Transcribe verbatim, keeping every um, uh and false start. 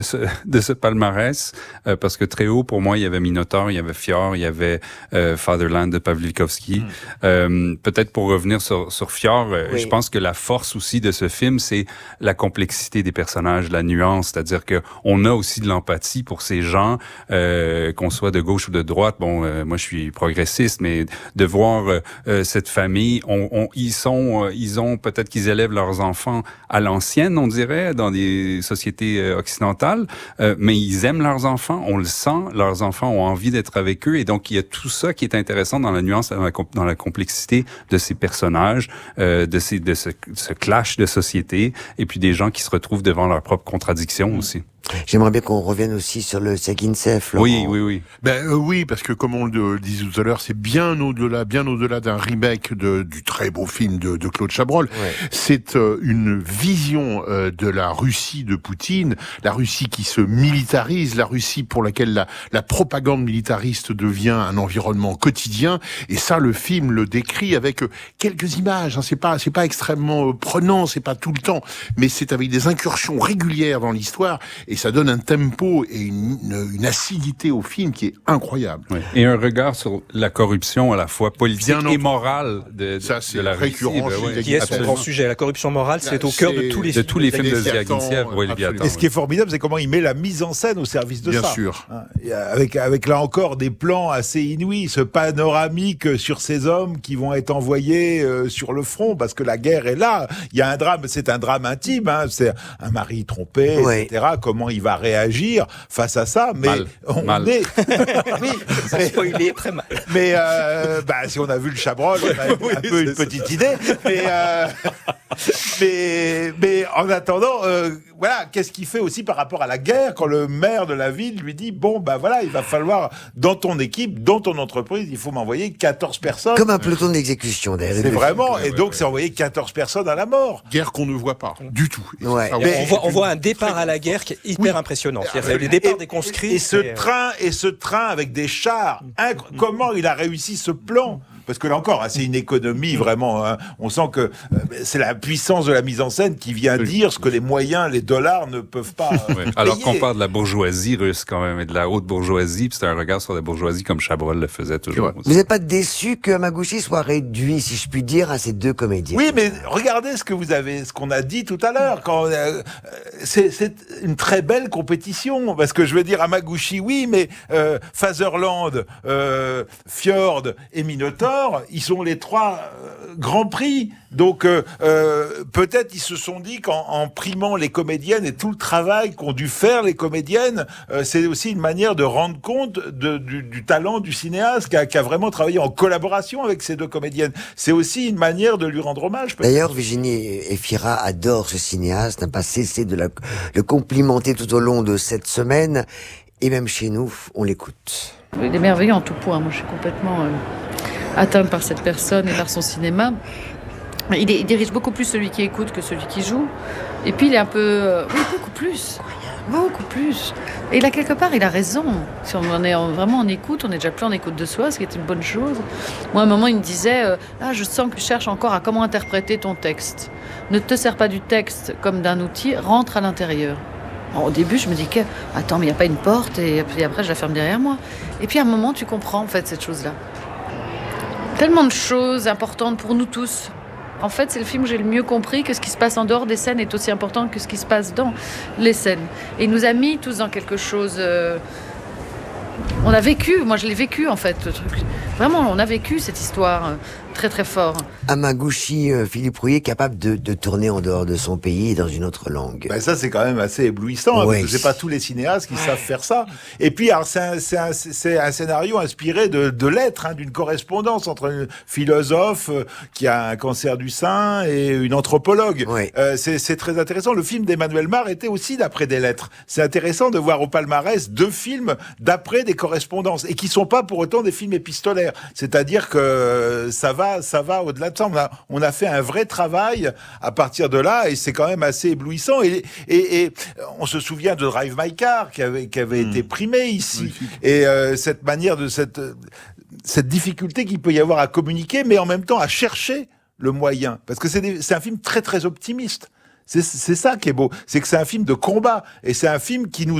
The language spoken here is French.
ce, de ce palmarès, euh, parce que très haut, pour moi, il y avait Minotaur, il y avait Fjord, il y avait euh, Fatherland de Pawlikowski. Mm. Euh, peut-être pour revenir sur, sur Fjord, euh, oui. je pense que la force aussi de ce film, c'est la complexité des personnages, la nuance, c'est-à-dire que on a aussi de l'empathie pour ces gens, euh, qu'on soit de gauche ou de droite. Bon, euh, moi, je suis progressiste, mais de voir euh, cette famille, on, on, ils sont, euh, ils ont peut-être qu'ils élèvent leurs enfants à l'ancienne, on dirait, dans des sociétés euh, occidentales. Euh, mais ils aiment leurs enfants, on le sent, leurs enfants ont envie d'être avec eux, et donc il y a tout ça qui est intéressant dans la nuance, dans la, dans la complexité de ces personnages, euh, de, ces, de ce, ce clash de société, et puis des gens qui se retrouvent devant leurs propres contradictions mmh. aussi. J'aimerais bien qu'on revienne aussi sur le Segin-Sef. Oui, oui, oui. Ben euh, oui, parce que comme on le disait tout à l'heure, c'est bien au-delà, bien au-delà d'un remake de, du très beau film de, de Claude Chabrol. Ouais. C'est euh, une vision euh, de la Russie de Poutine, la Russie qui se militarise, la Russie pour laquelle la, la propagande militariste devient un environnement quotidien. Et ça, le film le décrit avec quelques images. Hein. C'est pas, c'est pas extrêmement prenant, c'est pas tout le temps, mais c'est avec des incursions régulières dans l'histoire. Et ça donne un tempo et une, une, une acidité au film qui est incroyable. Oui. Et un regard sur la corruption à la fois politique Bien et morale de, de, ça, c'est de la récurrent. Russie. Ben, ouais. Qui est son grand sujet. La corruption morale, c'est, c'est au cœur de tous les de films tous les films de Zvyaginsev. Oui, et ce qui est formidable, c'est comment il met la mise en scène au service de Bien ça. Bien sûr. Avec, avec là encore des plans assez inouïs, ce panoramique sur ces hommes qui vont être envoyés euh, sur le front, parce que la guerre est là. Il y a un drame, c'est un drame intime. Hein, c'est un mari trompé, ouais. et cetera. Comment il va réagir face à ça, mais mal. on mal. est, oui, mais... spoilé très mal. Mais euh, bah, si on a vu le Chabrol, on a oui, un peu une petite ça. idée. Mais, euh, mais, mais en attendant, euh, voilà, qu'est-ce qu'il fait aussi par rapport à la guerre quand le maire de la ville lui dit bon bah voilà, il va falloir dans ton équipe, dans ton entreprise, il faut m'envoyer quatorze personnes. Comme un peloton d'exécution d'ailleurs. C'est vraiment, ouais, et donc ouais, c'est envoyer quatorze personnes à la mort. Guerre qu'on ne voit pas du tout. Ouais. Mais on voit, on voit un départ à la guerre qui est hyper oui. impressionnant. C'est-à-dire les départs des conscrits. Et ce et... train, et ce train avec des chars, inc- comment il a réussi ce plan? Parce que là encore, hein, c'est une économie vraiment. Hein, on sent que euh, c'est la puissance de la mise en scène qui vient dire ce que les moyens, les dollars ne peuvent pas. Euh, ouais. Alors qu'on parle de la bourgeoisie russe quand même et de la haute bourgeoisie, puis c'est un regard sur la bourgeoisie comme Chabrol le faisait toujours. Ouais. Vous n'êtes pas déçu que Hamaguchi soit réduit, si je puis dire, à ces deux comédiens? Oui, mais regardez ce que vous avez, ce qu'on a dit tout à l'heure. Quand euh, c'est, c'est une très belle compétition, parce que je veux dire Hamaguchi, oui, mais euh, Fatherland, euh, Fjord et Minotaur. Ils sont les trois euh, grands prix. Donc euh, euh, peut-être ils se sont dit qu'en en primant les comédiennes et tout le travail qu'ont dû faire les comédiennes, euh, c'est aussi une manière de rendre compte de, du, du talent du cinéaste qui a, qui a vraiment travaillé en collaboration avec ces deux comédiennes. C'est aussi une manière de lui rendre hommage. Peut-être. D'ailleurs, Virginie Efira adore ce cinéaste, n'a pas cessé de la, le complimenter tout au long de cette semaine. Et même chez nous, on l'écoute. Il est merveilleux en tout point. Moi, je suis complètement... Euh... atteinte par cette personne et par son cinéma. Il, est, il dirige beaucoup plus celui qui écoute que celui qui joue. Et puis il est un peu... Euh, oui, beaucoup plus. Beaucoup plus. Et là, quelque part, il a raison. Si on en est en, vraiment en écoute, on est déjà plus en écoute de soi, ce qui est une bonne chose. Moi, à un moment, il me disait euh, « Ah, je sens que tu cherches encore à comment interpréter ton texte. Ne te sers pas du texte comme d'un outil, rentre à l'intérieur. » Bon, au début, je me dis que, attends, mais il n'y a pas une porte, et puis après, je la ferme derrière moi. Et puis, à un moment, tu comprends, en fait, cette chose-là. Tellement de choses importantes pour nous tous. En fait, c'est le film où j'ai le mieux compris que ce qui se passe en dehors des scènes est aussi important que ce qui se passe dans les scènes. Et il nous a mis tous dans quelque chose... Euh... On a vécu, moi je l'ai vécu en fait, le truc. Vraiment, on a vécu cette histoire euh, très très fort. Hamaguchi, euh, Philippe Rouillet, capable de, de tourner en dehors de son pays et dans une autre langue. Ben ça, c'est quand même assez éblouissant, hein, ouais. Parce que c'est pas tous les cinéastes qui ouais. savent faire ça. Et puis, alors, c'est un, c'est un, c'est un scénario inspiré de, de lettres, hein, d'une correspondance entre un philosophe euh, qui a un cancer du sein et une anthropologue. Ouais. Euh, c'est, c'est très intéressant. Le film d'Emmanuel Mar était aussi d'après des lettres. C'est intéressant de voir au palmarès deux films d'après des correspondances et qui sont pas pour autant des films épistolaires. C'est-à-dire que ça va, ça va au-delà de ça. On a, on a fait un vrai travail à partir de là et c'est quand même assez éblouissant. Et, et, et on se souvient de Drive My Car qui avait, qui avait mmh. été primé ici. Magnifique. Et euh, cette manière de cette, cette difficulté qu'il peut y avoir à communiquer, mais en même temps à chercher le moyen. Parce que c'est, des, c'est un film très très optimiste. C'est, c'est ça qui est beau. C'est que c'est un film de combat. Et c'est un film qui nous